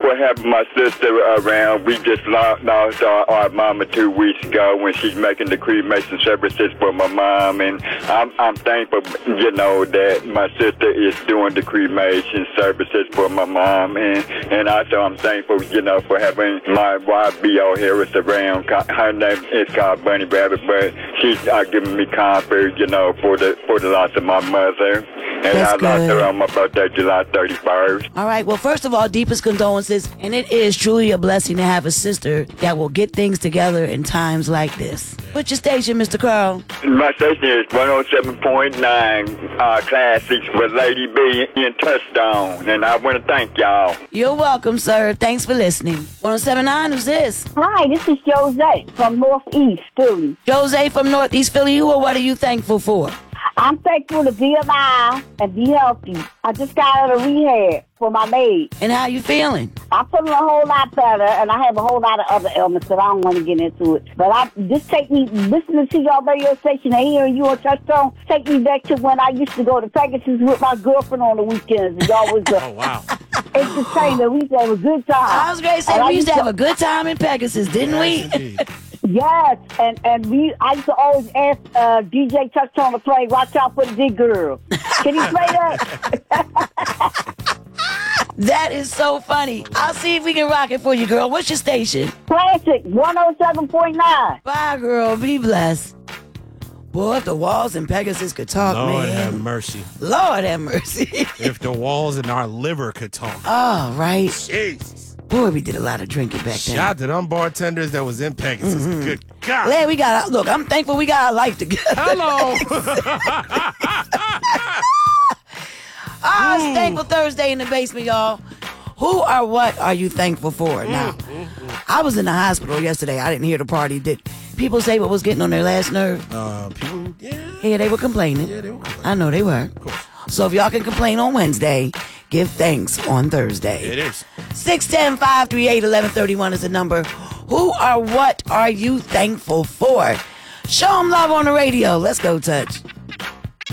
for having my sister around. We just lost our mama 2 weeks ago when she's making the cremation services for my mom, and I'm thankful, that my sister is doing the cremation services for my mom, and also I'm thankful, for having my wife B.O. Harris around. Her name is called Bunny Rabbit, but she's giving me comfort, for the loss of my mother. And I lost her on my birthday, July 31st. All right. Well, first of all, deepest condolences. And it is truly a blessing to have a sister that will get things together in times like this. What's your station, Mr. Carl? My station is 107.9 Classics with Lady B in Touchstone. And I want to thank y'all. You're welcome, sir. Thanks for listening. 107.9, who's this? Hi, this is Jose from Northeast Philly. Jose from Northeast Philly. Who or what are you thankful for? I'm thankful to be alive and be healthy. I just got out of rehab for my leg. And how you feeling? I'm feeling a whole lot better, and I have a whole lot of other ailments that I don't want to get into it. But listening to your radio station and hearing you on Touchstone, take me back to when I used to go to Pegasus with my girlfriend on the weekends. And y'all was oh, wow. entertainment. We used to have a good time. I was going to say, we used to have a good time in Pegasus, didn't we? Yes, and I used to always ask DJ Touchstone to play Watch Out for the Big Girl. Can you play that? That is so funny. I'll see if we can rock it for you, girl. What's your station? Classic 107.9. Bye, girl. Be blessed. Boy, if the walls in Pegasus could talk, Lord man. have mercy. Lord have mercy. If the walls in our liver could talk. Oh, right. Jesus. Boy, we did a lot of drinking back then. Shout out to them bartenders that was in Pegasus. Mm-hmm. Good God. Man, I'm thankful we got our life together. Hello. It's Thankful Thursday in the basement, y'all. Who or what are you thankful for? Now, I was in the hospital yesterday. I didn't hear the party. Did people say what was getting on their last nerve? People, yeah, they were complaining. Yeah, they were complaining. I know they were. Of course. So if y'all can complain on Wednesday, give thanks on Thursday. It is. 610-538-1131 is the number. Who or what are you thankful for? Show them love on the radio. Let's go, Touch.